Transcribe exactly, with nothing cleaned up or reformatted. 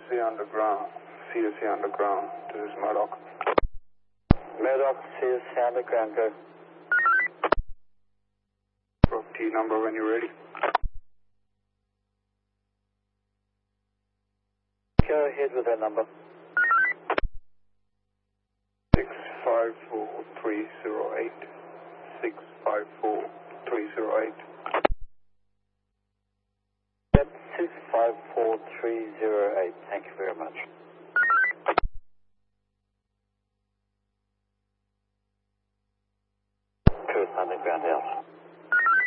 C Underground. C to C Underground. This is Murdoch. Murdoch, C to C Underground, go. Property number when you're ready. Go ahead with that number. six five four three zero eight. six five four three zero eight. Yep, six five four three zero eight. Thank you very much.